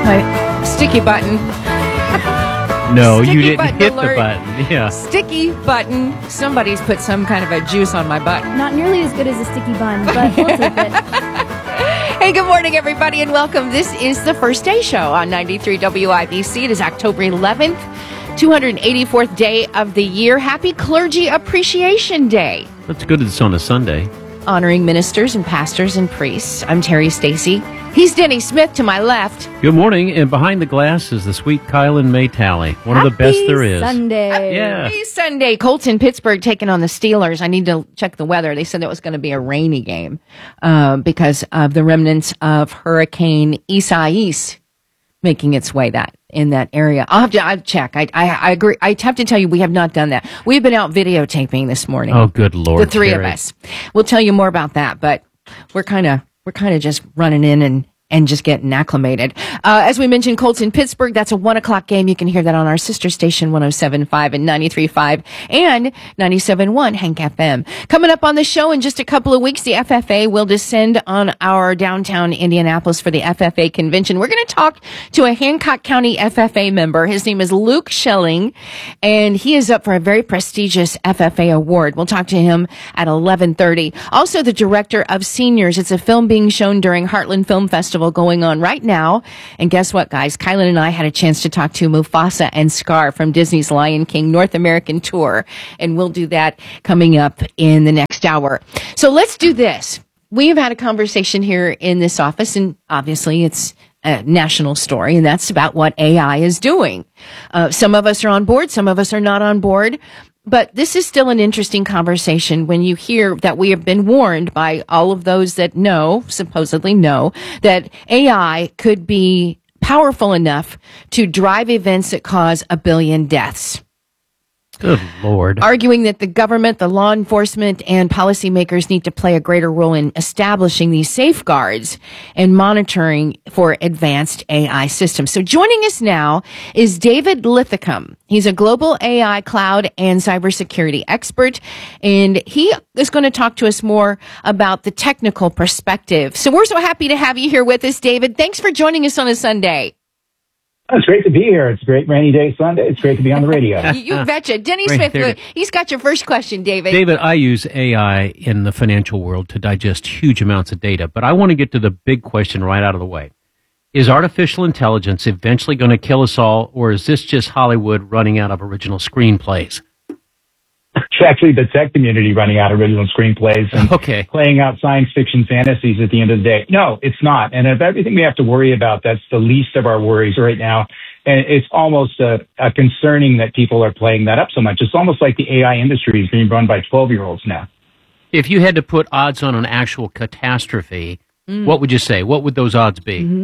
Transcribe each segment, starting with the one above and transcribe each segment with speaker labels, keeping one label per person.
Speaker 1: My sticky button.
Speaker 2: No,
Speaker 1: Sticky
Speaker 2: you didn't
Speaker 1: button
Speaker 2: hit
Speaker 1: alert.
Speaker 2: the button. Yeah.
Speaker 1: Sticky button. Somebody's put some kind of a juice on my butt.
Speaker 3: Not nearly as good as a sticky bun, but we'll take it.
Speaker 1: Hey, good morning, everybody, and welcome. This is the First Day Show on 93 WIBC. It is October 11th, 284th day of the year. Happy Clergy Appreciation Day.
Speaker 2: That's good it's on a Sunday.
Speaker 1: Honoring ministers and pastors and priests. I'm Terry Stacy. He's Denny Smith to my left.
Speaker 2: Good morning, and behind the glass is the sweet Kylan May Talley. One of the best there is.
Speaker 3: Sunday.
Speaker 2: Yeah.
Speaker 1: Happy Sunday. Colts in Pittsburgh taking on the Steelers. I need to check the weather. They said that was going to be a rainy game because of the remnants of Hurricane Isaias making its way in that area. I'll check. I agree. I have to tell you, we have not done that. We've been out videotaping this morning.
Speaker 2: Oh, good Lord.
Speaker 1: The three
Speaker 2: Terry.
Speaker 1: of us. We'll tell you more about that, but we're kind of just running in and just getting acclimated. As we mentioned, Colts in Pittsburgh, that's a 1 o'clock game. You can hear that on our sister station, 107.5 and 93.5 and 97.1 Hank FM. Coming up on the show in just a couple of weeks, the FFA will descend on our downtown Indianapolis for the FFA convention. We're going to talk to a Hancock County FFA member. His name is Luke Schelling, and he is up for a very prestigious FFA award. We'll talk to him at 11:30. Also, the director of Seniors. It's a film being shown during Heartland Film Festival going on right now. And guess what, guys? Kylan and I had a chance to talk to Mufasa and Scar from Disney's Lion King North American Tour. And we'll do that coming up in the next hour. So let's do this. We have had a conversation here in this office, and obviously it's a national story, and that's about what AI is doing. Some of us are on board, some of us are not on board. But this is still an interesting conversation when you hear that we have been warned by all of those that supposedly know, that AI could be powerful enough to drive events that cause 1 billion deaths.
Speaker 2: Good Lord.
Speaker 1: Arguing that the government, the law enforcement, and policymakers need to play a greater role in establishing these safeguards and monitoring for advanced AI systems. So joining us now is David Lithicum. He's a global AI, cloud, and cybersecurity expert, and he is going to talk to us more about the technical perspective. So we're so happy to have you here with us, David. Thanks for joining us on a Sunday.
Speaker 4: It's great to be here. It's a great rainy day Sunday. It's great to be on the radio.
Speaker 1: You betcha. Denny
Speaker 2: Right
Speaker 1: Smith,
Speaker 2: there.
Speaker 1: he's got your first question, David.
Speaker 2: David, I use AI in the financial world to digest huge amounts of data, but I want to get to the big question right out of the way. Is artificial intelligence eventually going to kill us all, or is this just Hollywood running out of original screenplays?
Speaker 4: It's actually the tech community running out original screenplays and
Speaker 2: Okay.
Speaker 4: playing out science fiction fantasies at the end of the day. No, it's not. And of everything we have to worry about, that's the least of our worries right now. And it's almost concerning that people are playing that up so much. It's almost like the AI industry is being run by 12-year-olds now.
Speaker 2: If you had to put odds on an actual catastrophe, what would you say? What would those odds be?
Speaker 1: Mm-hmm.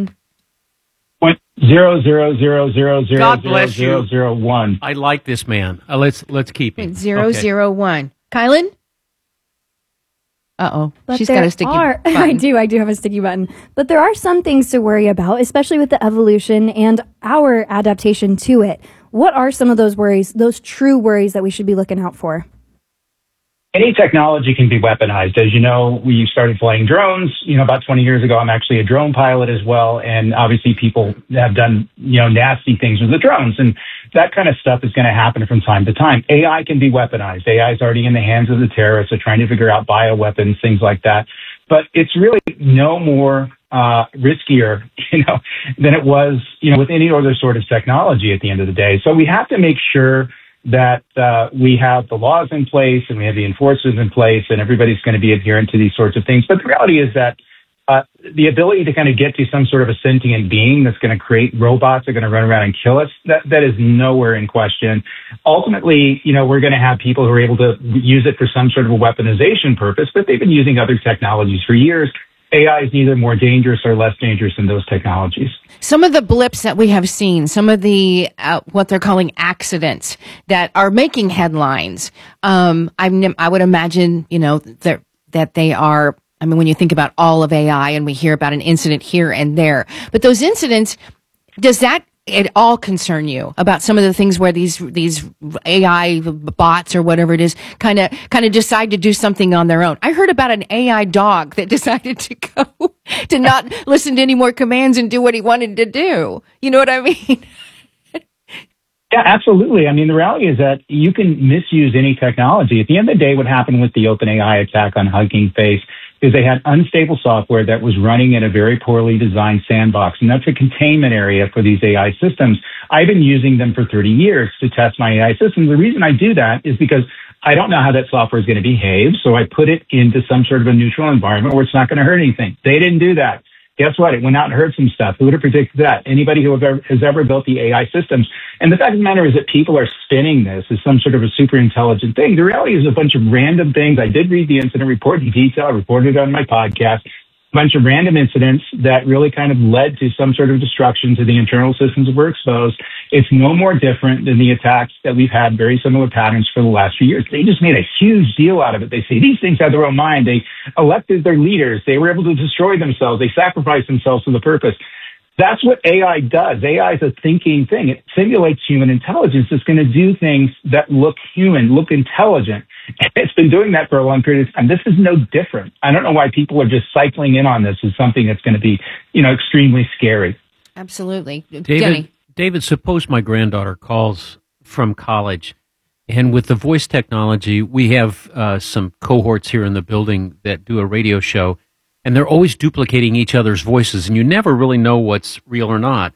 Speaker 4: 0.000000001.
Speaker 2: God bless you. I like this man. Let's keep him.
Speaker 1: 001. Kylan? Uh-oh.
Speaker 3: But
Speaker 1: She's
Speaker 3: there
Speaker 1: got a sticky
Speaker 3: are,
Speaker 1: button.
Speaker 3: I do have a sticky button. But there are some things to worry about, especially with the evolution and our adaptation to it. What are some of those worries, those true worries that we should be looking out for?
Speaker 4: Any technology can be weaponized. As you know, we started flying drones, about 20 years ago. I'm actually a drone pilot as well. And obviously people have done, nasty things with the drones. And that kind of stuff is going to happen from time to time. AI can be weaponized. AI is already in the hands of the terrorists. They're trying to figure out bioweapons, things like that. But it's really no more riskier, than it was, with any other sort of technology at the end of the day. So we have to make sure that we have the laws in place and we have the enforcers in place and everybody's going to be adherent to these sorts of things. But the reality is that the ability to kind of get to some sort of a sentient being that's going to create robots that are going to run around and kill us, that is nowhere in question. Ultimately, we're going to have people who are able to use it for some sort of a weaponization purpose, but they've been using other technologies for years. AI is neither more dangerous or less dangerous than those technologies.
Speaker 1: Some of the blips that we have seen, some of the what they're calling accidents that are making headlines, I would imagine, that they are. I mean, when you think about all of AI and we hear about an incident here and there, but those incidents, does that at all concern you about some of the things where these AI bots or whatever it is kind of decide to do something on their own? I heard about an AI dog that decided to not listen to any more commands and do what he wanted to do. You know what I mean?
Speaker 4: Yeah, absolutely. I mean, the reality is that you can misuse any technology. At the end of the day, what happened with the OpenAI attack on Hugging Face is they had unstable software that was running in a very poorly designed sandbox. And that's a containment area for these AI systems. I've been using them for 30 years to test my AI systems. The reason I do that is because I don't know how that software is going to behave. So I put it into some sort of a neutral environment where it's not going to hurt anything. They didn't do that. Guess what? It went out and hurt some stuff. Who would have predicted that? Anybody who has ever built the AI systems. And the fact of the matter is that people are spinning this as some sort of a super intelligent thing. The reality is a bunch of random things. I did read the incident report in detail. I reported it on my podcast. A bunch of random incidents that really kind of led to some sort of destruction to the internal systems that were exposed. It's no more different than the attacks that we've had, very similar patterns for the last few years. They just made a huge deal out of it. They say these things have their own mind. They elected their leaders. They were able to destroy themselves. They sacrificed themselves for the purpose. That's what AI does. AI is a thinking thing. It simulates human intelligence. It's going to do things that look human, look intelligent. It's been doing that for a long period of time. This is no different. I don't know why people are just cycling in on this as something that's going to be, extremely scary.
Speaker 1: Absolutely.
Speaker 2: David, suppose my granddaughter calls from college, and with the voice technology, we have some cohorts here in the building that do a radio show, and they're always duplicating each other's voices, and you never really know what's real or not.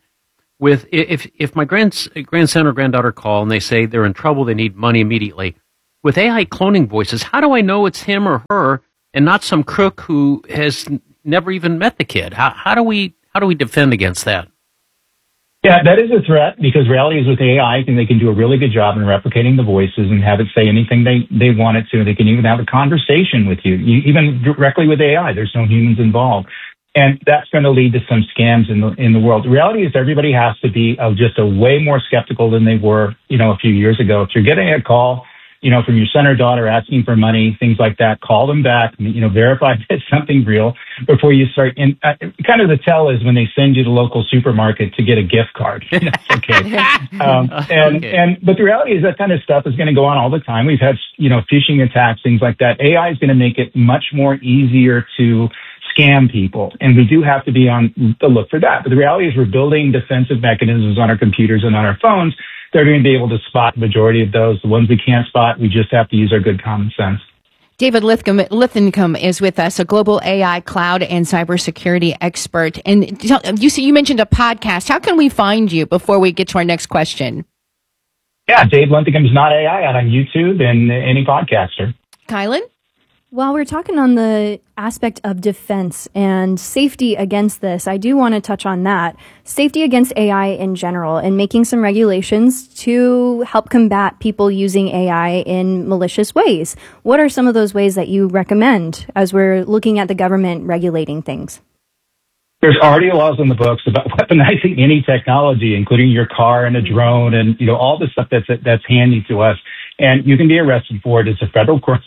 Speaker 2: If my grandson or granddaughter call and they say they're in trouble, they need money immediately, with AI cloning voices, how do I know it's him or her and not some crook who has never even met the kid? How do we defend against that?
Speaker 4: Yeah, that is a threat because reality is with AI, they can do a really good job in replicating the voices and have it say anything they want it to. They can even have a conversation with you, even directly with AI. There's no humans involved. And that's going to lead to some scams in the world. The reality is everybody has to be just a way more skeptical than they were, a few years ago. If you're getting a call, from your son or daughter asking for money, things like that, call them back, verify that it's something real before you start. And kind of the tell is when they send you to the local supermarket to get a gift card. That's okay. But the reality is that kind of stuff is going to go on all the time. We've had, phishing attacks, things like that. AI is going to make it much more easier to scam people. And we do have to be on the look for that. But the reality is we're building defensive mechanisms on our computers and on our phones. They're going to be able to spot the majority of those. The ones we can't spot, we just have to use our good common sense.
Speaker 1: David Linthicum is with us, a global AI, cloud, and cybersecurity expert. And you mentioned a podcast. How can we find you before we get to our next question?
Speaker 4: Yeah, Dave Linthicum's Not AI out on YouTube and any podcaster.
Speaker 1: Kylan?
Speaker 3: While we're talking on the aspect of defense and safety against this, I do want to touch on that. Safety against AI in general and making some regulations to help combat people using AI in malicious ways. What are some of those ways that you recommend as we're looking at the government regulating things?
Speaker 4: There's already laws in the books about weaponizing any technology, including your car and a drone and, all the stuff that's handy to us. And you can be arrested for it. It's a federal crime.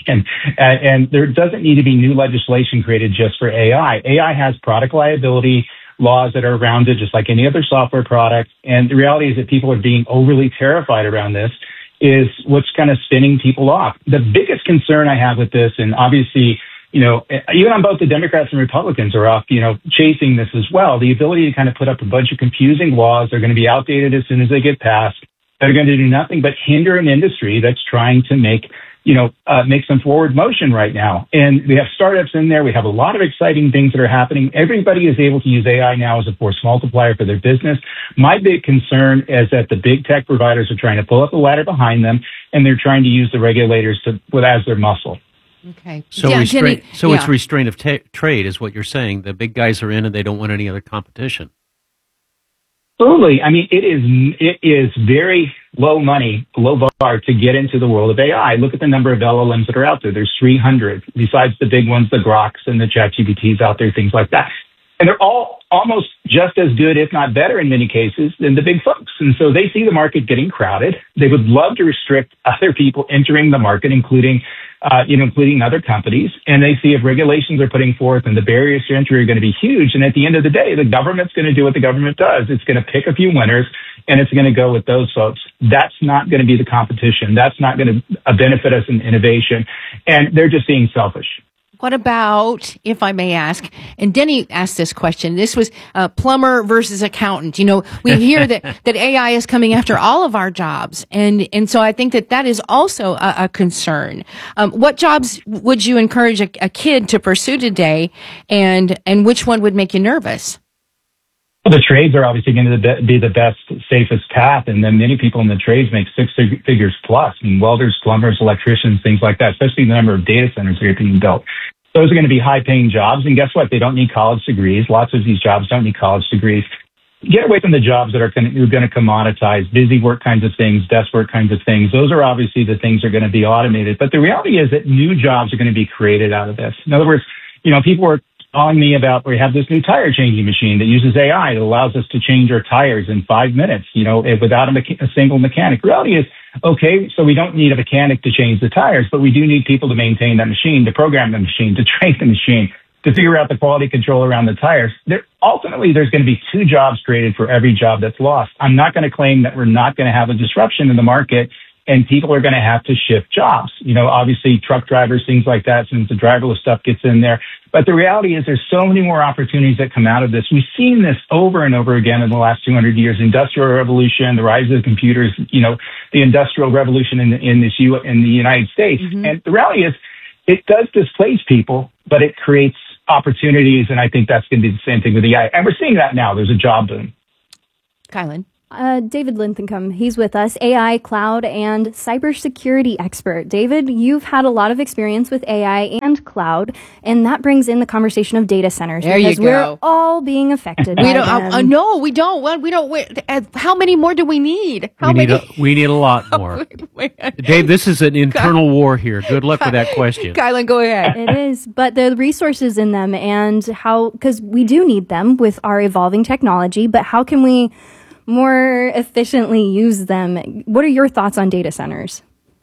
Speaker 4: And there doesn't need to be new legislation created just for AI. AI has product liability laws that are around it, just like any other software product. And the reality is that people are being overly terrified around this is what's kind of spinning people off. The biggest concern I have with this, and obviously, even on both the Democrats and Republicans are off, chasing this as well. The ability to kind of put up a bunch of confusing laws. They're going to be outdated as soon as they get passed. They're going to do nothing but hinder an industry that's trying to make some forward motion right now. And we have startups in there. We have a lot of exciting things that are happening. Everybody is able to use AI now as a force multiplier for their business. My big concern is that the big tech providers are trying to pull up the ladder behind them, and they're trying to use the regulators as their muscle.
Speaker 1: Okay.
Speaker 2: So, it's restraint of trade is what you're saying. The big guys are in and they don't want any other competition.
Speaker 4: Absolutely. I mean, it is very low money, low bar to get into the world of AI. Look at the number of LLMs that are out there. There's 300, besides the big ones, the Groks and the ChatGPTs out there, things like that. And they're all almost just as good, if not better in many cases, than the big folks. And so they see the market getting crowded. They would love to restrict other people entering the market, including other companies. And they see if regulations are putting forth and the barriers to entry are going to be huge. And at the end of the day, the government's going to do what the government does. It's going to pick a few winners and it's going to go with those folks. That's not going to be the competition. That's not going to benefit us in innovation. And they're just being selfish.
Speaker 1: What about, if I may ask, and Denny asked this question, this was plumber versus accountant. You know, we hear that AI is coming after all of our jobs. And so I think that is also a concern. What jobs would you encourage a kid to pursue today, and which one would make you nervous?
Speaker 4: Well, the trades are obviously going to be the best, safest path. And then many people in the trades make six figures plus. I mean, welders, plumbers, electricians, things like that, especially the number of data centers that are being built. Those are going to be high-paying jobs. And guess what? They don't need college degrees. Lots of these jobs don't need college degrees. Get away from the jobs that are going to commoditize, busy work kinds of things, desk work kinds of things. Those are obviously the things that are going to be automated. But the reality is that new jobs are going to be created out of this. In other words, people are calling me about, we have this new tire changing machine that uses AI that allows us to change our tires in 5 minutes, without a single mechanic. The reality is, okay, so we don't need a mechanic to change the tires, but we do need people to maintain that machine, to program the machine, to train the machine, to figure out the quality control around the tires. Ultimately, there's going to be 2 jobs created for every job that's lost. I'm not going to claim that we're not going to have a disruption in the market and people are going to have to shift jobs. Obviously truck drivers, things like that, since the driverless stuff gets in there. But the reality is there's so many more opportunities that come out of this. We've seen this over and over again in the last 200 years. Industrial revolution, the rise of computers, the industrial revolution in the United States. Mm-hmm. And the reality is it does displace people, but it creates opportunities. And I think that's going to be the same thing with AI. And we're seeing that now. There's a job boom.
Speaker 1: Kylan.
Speaker 3: David Linthicum, he's with us, AI, cloud, and cybersecurity expert. David, you've had a lot of experience with AI and cloud, and that brings in the conversation of data centers.
Speaker 1: There
Speaker 3: because
Speaker 1: you go.
Speaker 3: We're all being affected.
Speaker 1: No, we don't. Well, we don't. How many more do we need?
Speaker 2: We need a lot more. Dave, this is an internal war here. Good luck with that question.
Speaker 1: Kylan, go ahead.
Speaker 3: It is, but the resources in them and how, because we do need them with our evolving technology, but how can we more efficiently use them? What are your thoughts on data centers?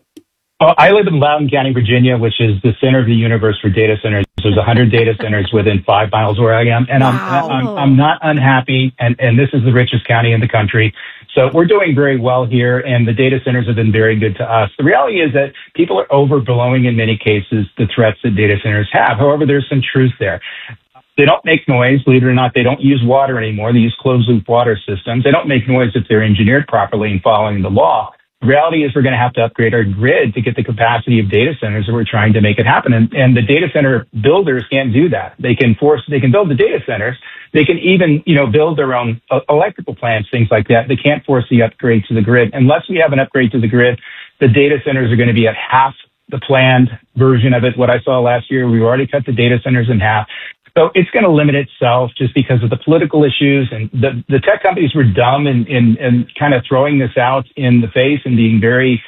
Speaker 4: Well, I live in Loudoun County, Virginia, which is the center of the universe for data centers. There's 100 data centers within 5 miles where I am. And wow. I'm not unhappy. And this is the richest county in the country. So we're doing very well here. And the data centers have been very good to us. The reality is that people are overblowing in many cases the threats that data centers have. However, there's some truth there. They don't make noise, believe it or not. They don't use water anymore. They use closed-loop water systems. They don't make noise if they're engineered properly and following the law. The reality is we're going to have to upgrade our grid to get the capacity of data centers, and we're trying to make it happen. And the data center builders can't do that. They can build the data centers. They can even, build their own electrical plants, things like that. They can't force the upgrade to the grid. Unless we have an upgrade to the grid, the data centers are going to be at half the planned version of it. What I saw last year, we already cut the data centers in half. So it's going to limit itself just because of the political issues, and the tech companies were dumb in kind of throwing this out in the face and being very,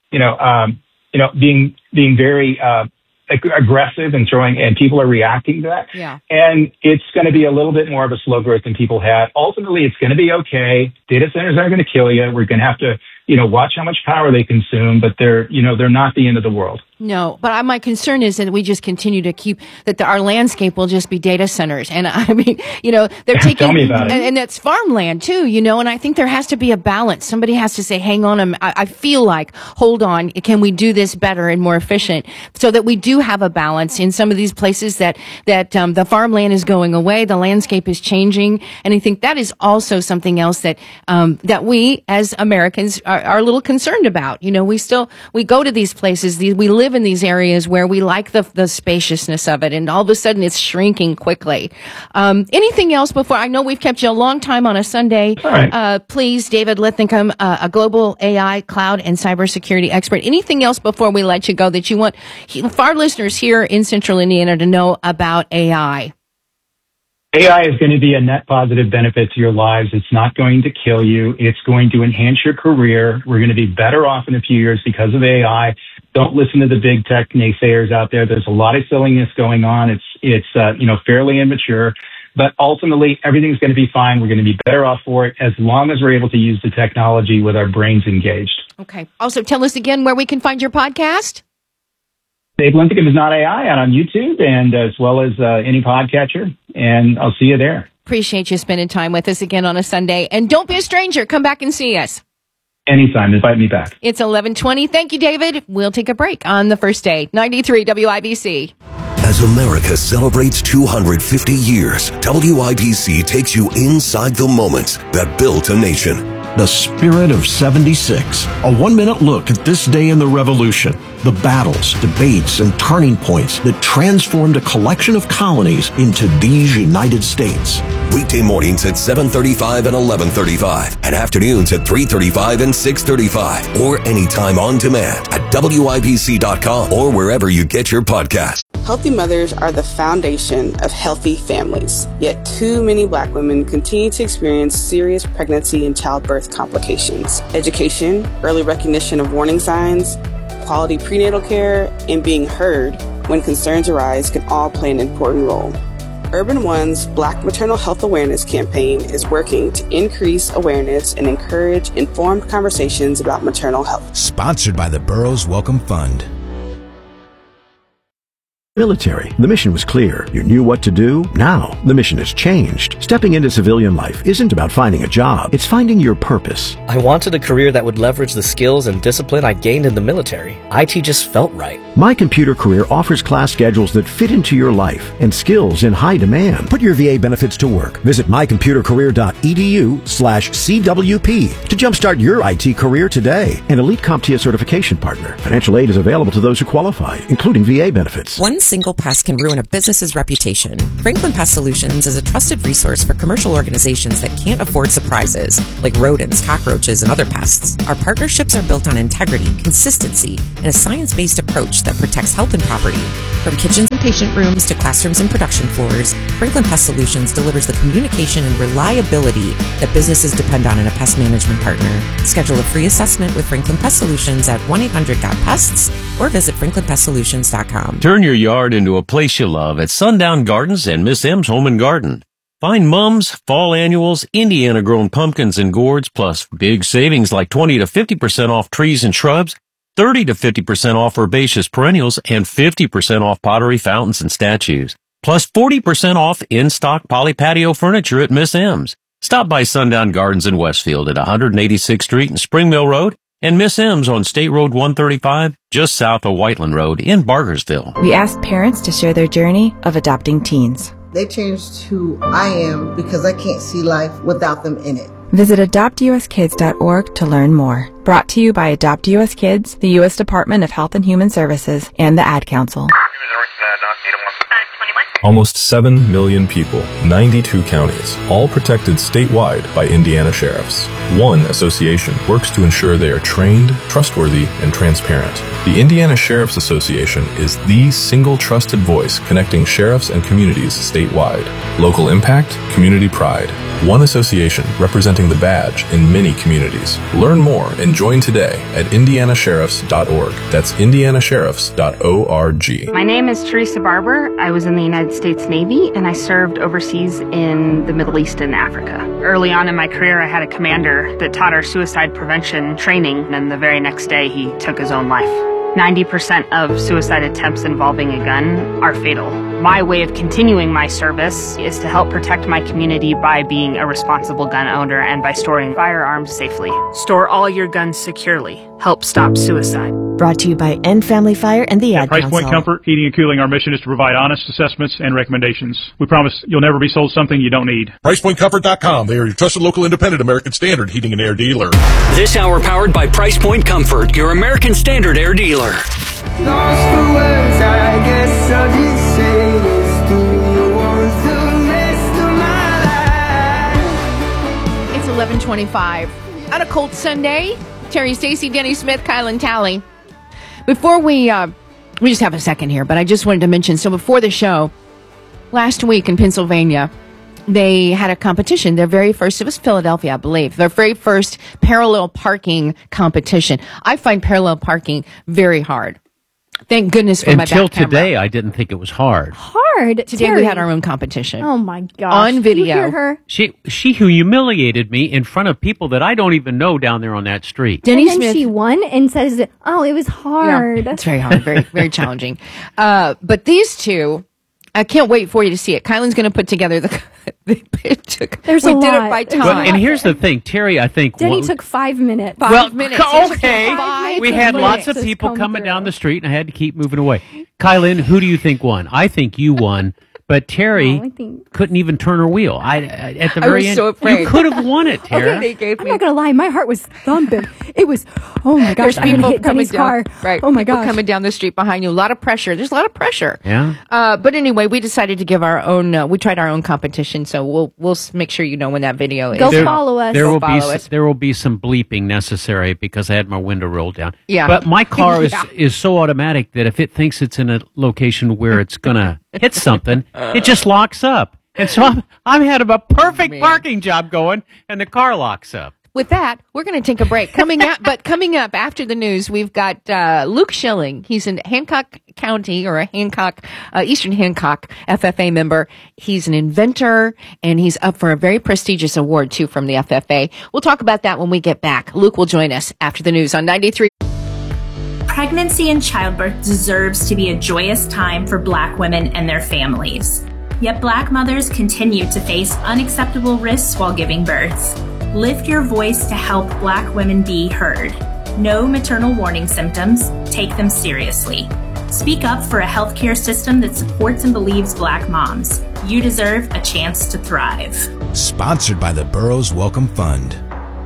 Speaker 4: being very aggressive and people are reacting to that.
Speaker 1: Yeah.
Speaker 4: And it's going to be a little bit more of a slow growth than people had. Ultimately, it's going to be okay. Data centers aren't going to kill you. We're going to have to, watch how much power they consume, but they're not the end of the world.
Speaker 1: No, but my concern is that we just continue to keep that our landscape will just be data centers. And I mean, they're taking,
Speaker 4: Tell me about it.
Speaker 1: And that's farmland too, and I think there has to be a balance. Somebody has to say, hang on, I feel like, hold on, can we do this better and more efficient so that we do have a balance in some of these places that the farmland is going away, the landscape is changing. And I think that is also something else that we as Americans are a little concerned about. We go to these places, we live in these areas where we like the spaciousness of it, and all of a sudden it's shrinking quickly. Anything else before? I know we've kept you a long time on a Sunday.
Speaker 4: All right.
Speaker 1: Please, David Linthicum, a global AI, cloud, and cybersecurity expert. Anything else before we let you go that you want for our listeners here in Central Indiana to know about AI?
Speaker 4: AI is going to be a net positive benefit to your lives. It's not going to kill you. It's going to enhance your career. We're going to be better off in a few years because of AI. Don't listen to the big tech naysayers out there. There's a lot of silliness going on. It's fairly immature. But ultimately, everything's going to be fine. We're going to be better off for it as long as we're able to use the technology with our brains engaged.
Speaker 1: Okay. Also, tell us again where we can find your podcast.
Speaker 4: Dave Linthicum is Not AI on YouTube, and as well as any podcatcher. And I'll see you there.
Speaker 1: Appreciate you spending time with us again on a Sunday. And don't be a stranger. Come back and see us.
Speaker 4: Anytime. Invite me back.
Speaker 1: It's 11:20. Thank you, David. We'll take a break on the first day. 93 WIBC.
Speaker 5: As America celebrates 250 years, WIBC takes you inside the moments that built a nation.
Speaker 6: The Spirit of 76. A 1-minute look at this day in the Revolution. The battles, debates, and turning points that transformed a collection of colonies into these United States.
Speaker 5: Weekday mornings at 7:35 and 11:35, and afternoons at 3:35 and 6:35, or anytime on demand at WIBC.com or wherever you get your podcasts.
Speaker 7: Healthy mothers are the foundation of healthy families, yet too many Black women continue to experience serious pregnancy and childbirth complications. Education, early recognition of warning signs, quality prenatal care, and being heard when concerns arise can all play an important role. Urban One's Black Maternal Health Awareness campaign is working to increase awareness and encourage informed conversations about maternal health.
Speaker 8: Sponsored by the Burroughs Wellcome Fund.
Speaker 6: Military. The mission was clear. You knew what to do. Now, the mission has changed. Stepping into civilian life isn't about finding a job. It's finding your purpose.
Speaker 9: I wanted a career that would leverage the skills and discipline I gained in the military. IT just felt right.
Speaker 6: My Computer Career offers class schedules that fit into your life and skills in high demand.
Speaker 8: Put your VA benefits to work. Visit mycomputercareer.edu/CWP to jumpstart your IT career today.
Speaker 6: An elite CompTIA certification partner. Financial aid is available to those who qualify, including VA benefits.
Speaker 10: One single pest can ruin a business's reputation. Franklin Pest Solutions is a trusted resource for commercial organizations that can't afford surprises, like rodents, cockroaches, and other pests. Our partnerships are built on integrity, consistency, and a science-based approach that protects health and property. From kitchens and patient rooms to classrooms and production floors, Franklin Pest Solutions delivers the communication and reliability that businesses depend on in a pest management partner. Schedule a free assessment with Franklin Pest Solutions at 1-800-GOT-PESTS or visit franklinpestsolutions.com.
Speaker 11: Turn your yard into a place you love at Sundown Gardens and Miss M's Home and Garden. Find mums, fall annuals, Indiana-grown pumpkins and gourds, plus big savings like 20 to 50% off trees and shrubs, 30 to 50% off herbaceous perennials, and 50% off pottery, fountains, and statues. Plus 40% off in-stock poly patio furniture at Miss M's. Stop by Sundown Gardens in Westfield at 186th Street and Spring Mill Road, and Miss M's on State Road 135, just south of Whiteland Road in Bargersville.
Speaker 12: We asked parents to share their journey of adopting teens.
Speaker 13: They changed who I am because I can't see life without them in it.
Speaker 12: Visit adoptuskids.org to learn more. Brought to you by Adopt US Kids, the U.S. Department of Health and Human Services, and the Ad Council.
Speaker 14: Almost 7 million people, 92 counties, all protected statewide by Indiana sheriffs. One association works to ensure they are trained, trustworthy, and transparent. The Indiana Sheriff's Association is the single trusted voice connecting sheriffs and communities statewide. Local impact, community pride. One association representing the badge in many communities. Learn more and join today at indianasheriffs.org. That's indianasheriffs.org.
Speaker 15: My name is Teresa Barber. I was in the United States Navy, and I served overseas in the Middle East and Africa. Early on in my career, I had a commander that taught our suicide prevention training, and the very next day, he took his own life. 90% of suicide attempts involving a gun are fatal. My way of continuing my service is to help protect my community by being a responsible gun owner and by storing firearms safely. Store all your guns securely. Help stop suicide.
Speaker 12: Brought to you by End Family Fire and the Ad
Speaker 16: At
Speaker 12: Council.
Speaker 16: Price Point Comfort, Heating and Cooling, our mission is to provide honest assessments and recommendations. We promise you'll never be sold something you don't need.
Speaker 17: PricePointComfort.com. They are your trusted local independent American Standard heating and air dealer.
Speaker 18: This hour powered by Price Point Comfort, your American Standard air dealer.
Speaker 19: Lost for words, I guess I'll just say this to you once the rest of my life.
Speaker 1: It's 11:25 on a cold Sunday. Terry, Stacy, Denny Smith, Kyle, and Tally. Before we just have a second here, but I just wanted to mention, so before the show, last week in Pennsylvania, they had a competition. Their very first, it was Philadelphia, I believe, their very first parallel parking competition. I find parallel parking very hard. Thank goodness for my back
Speaker 2: Until
Speaker 1: camera.
Speaker 2: today, I didn't think it was hard.
Speaker 3: Hard.
Speaker 1: Today
Speaker 3: Terry.
Speaker 1: we had our own competition.
Speaker 3: Oh my gosh.
Speaker 1: On video.
Speaker 3: Did you hear her?
Speaker 2: She who humiliated me in front of people that I don't even know down there on that street.
Speaker 3: And then she won and says, "Oh, it was hard."
Speaker 1: Yeah, it's very hard, very very challenging. But these two, I can't wait for you to see it. Kylan's going to put together the.
Speaker 3: There's
Speaker 1: we
Speaker 3: a
Speaker 1: did
Speaker 3: lot.
Speaker 1: it by
Speaker 3: There's
Speaker 1: time.
Speaker 2: Well, and here's the thing, Terry, I think...
Speaker 3: Denny took 5 minutes.
Speaker 1: Five minutes.
Speaker 2: Okay. We had lots of people coming down the street, and I had to keep moving away. Kylan, who do you think won? I think you won. But Terry couldn't even turn her wheel. At the very
Speaker 3: was
Speaker 2: end,
Speaker 3: so afraid.
Speaker 2: you could have won it, Terry.
Speaker 3: I'm not gonna lie, my heart was thumping. It was, oh my gosh, I'm gonna hit Denny's car.
Speaker 1: Right.
Speaker 3: Oh my
Speaker 1: People
Speaker 3: gosh,
Speaker 1: coming down the street behind you. A lot of pressure. There's a lot of pressure.
Speaker 2: Yeah.
Speaker 1: But anyway, we decided to give our own. We tried our own competition, so we'll make sure you know when that video is.
Speaker 3: Go follow us.
Speaker 2: There
Speaker 3: Go
Speaker 2: will
Speaker 3: follow
Speaker 2: be
Speaker 3: us.
Speaker 2: there will be some bleeping necessary because I had my window rolled down.
Speaker 1: Yeah.
Speaker 2: But my car
Speaker 1: Yeah.
Speaker 2: is so automatic that if it thinks it's in a location where it's gonna hit something, it just locks up. And so I'm had a perfect parking job going, and the car locks up.
Speaker 1: With that, we're going to take a break. Coming up after the news, we've got Luke Schilling. He's in Hancock County or a Hancock, Eastern Hancock FFA member. He's an inventor, and he's up for a very prestigious award too from the FFA. We'll talk about that when we get back. Luke will join us after the news on 93.
Speaker 20: Pregnancy and childbirth deserves to be a joyous time for Black women and their families. Yet Black mothers continue to face unacceptable risks while giving birth. Lift your voice to help Black women be heard. Know maternal warning symptoms, take them seriously. Speak up for a healthcare system that supports and believes Black moms. You deserve a chance to thrive.
Speaker 21: Sponsored by the Burroughs Welcome Fund.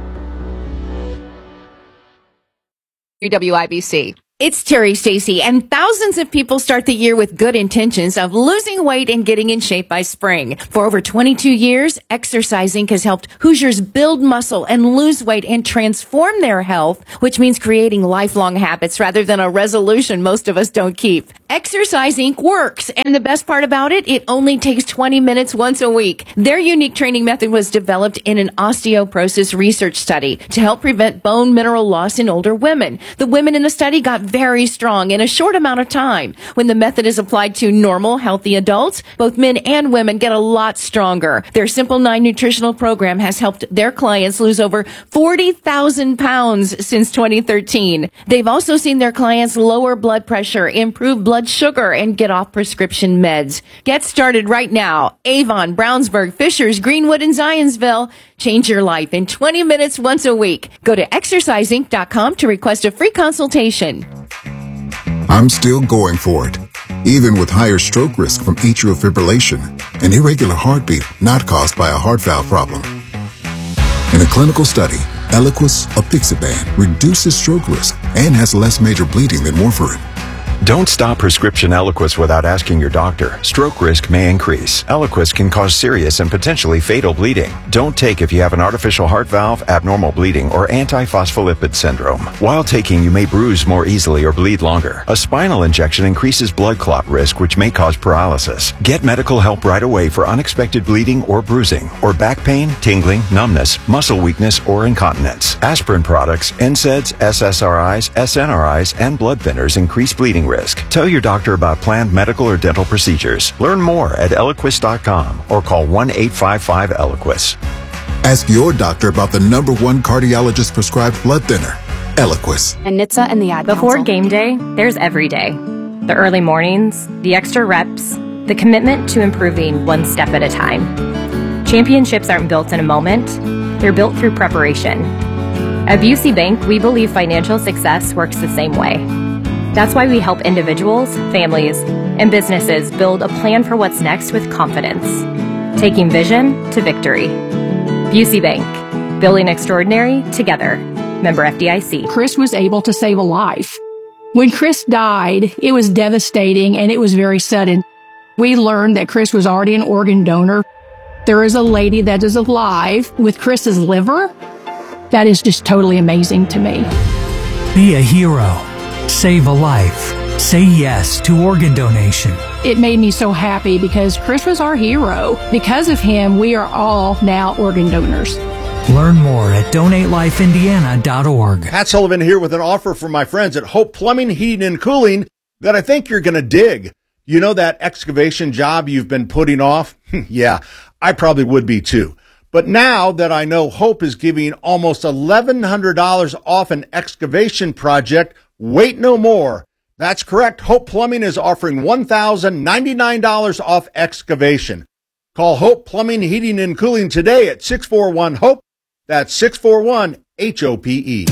Speaker 1: WIBC. It's Terry Stacy, and thousands of people start the year with good intentions of losing weight and getting in shape by spring. For over 22 years, exercising has helped Hoosiers build muscle and lose weight and transform their health, which means creating lifelong habits rather than a resolution most of us don't keep. Exercising works, and the best part about it, it only takes 20 minutes once a week. Their unique training method was developed in an osteoporosis research study to help prevent bone mineral loss in older women. The women in the study got very strong in a short amount of time. When the method is applied to normal, healthy adults, both men and women get a lot stronger. Their Simple 9 nutritional program has helped their clients lose over 40,000 pounds since 2013. They've also seen their clients lower blood pressure, improve blood sugar, and get off prescription meds. Get started right now. Avon, Brownsburg, Fishers, Greenwood, and Zionsville. Change your life in 20 minutes once a week. Go to exerciseinc.com to request a free consultation.
Speaker 22: I'm still going for it, even with higher stroke risk from atrial fibrillation, an irregular heartbeat not caused by a heart valve problem. In a clinical study, Eliquis apixaban reduces stroke risk and has less major bleeding than warfarin.
Speaker 23: Don't stop prescription Eliquis without asking your doctor. Stroke risk may increase. Eliquis can cause serious and potentially fatal bleeding. Don't take if you have an artificial heart valve, abnormal bleeding, or antiphospholipid syndrome. While taking, you may bruise more easily or bleed longer. A spinal injection increases blood clot risk, which may cause paralysis. Get medical help right away for unexpected bleeding or bruising, or back pain, tingling, numbness, muscle weakness, or incontinence. Aspirin products, NSAIDs, SSRIs, SNRIs, and blood thinners increase bleeding risk. Tell your doctor about planned medical or dental procedures. Learn more at Eliquis.com or call 1-855-ELIQUIS.
Speaker 22: Ask your doctor about the #1 cardiologist prescribed blood thinner, Eliquis.
Speaker 24: And NHTSA and the Ad Before game day, there's every day. The early mornings, the extra reps, the commitment to improving one step at a time. Championships aren't built in a moment, they're built through preparation. At Busey Bank, we believe financial success works the same way. That's why we help individuals, families, and businesses build a plan for what's next with confidence, taking vision to victory. Busey Bank, building extraordinary together. Member FDIC.
Speaker 25: Chris was able to save a life. When Chris died, it was devastating and it was very sudden. We learned that Chris was already an organ donor. There is a lady that is alive with Chris's liver. That is just totally amazing to me.
Speaker 26: Be a hero. Save a life. Say yes to organ donation.
Speaker 25: It made me so happy because Chris was our hero. Because of him, we are all now organ donors.
Speaker 26: Learn more at DonateLifeIndiana.org.
Speaker 27: Pat Sullivan here with an offer for my friends at Hope Plumbing, Heating, and Cooling.
Speaker 4: that I think you're going to dig. You know that excavation job you've been putting off? Yeah, I probably would be too. But now that I know Hope is giving almost $1,100 off an excavation project, wait no more. That's correct. Hope Plumbing is offering $1,099 off excavation. Call Hope Plumbing, Heating, and Cooling today at 641-HOPE. That's 641-HOPE.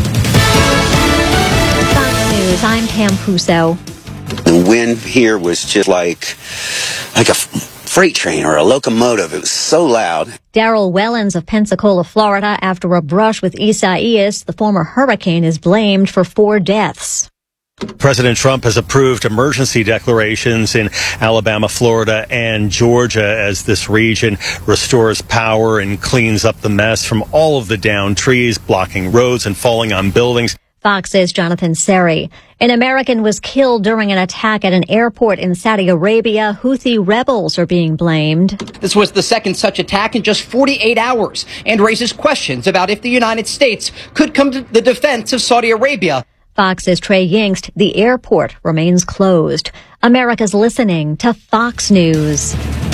Speaker 5: Fox News, I'm Pam Puso.
Speaker 6: The wind here was just like a freight train or a locomotive. It was so loud.
Speaker 5: Daryl Wellens of Pensacola, Florida, after a brush with Isaias, the former hurricane, is blamed for 4 deaths.
Speaker 7: President Trump has approved emergency declarations in Alabama, Florida, and Georgia as this region restores power and cleans up the mess from all of the downed trees, blocking roads and falling on buildings.
Speaker 5: Fox's Jonathan Seri. An American was killed during an attack at an airport in Saudi Arabia. Houthi rebels are being blamed.
Speaker 8: This was the second such attack in just 48 hours and raises questions about if the United States could come to the defense of Saudi Arabia.
Speaker 5: Fox's Trey Yingst. The airport remains closed. America's listening to Fox News.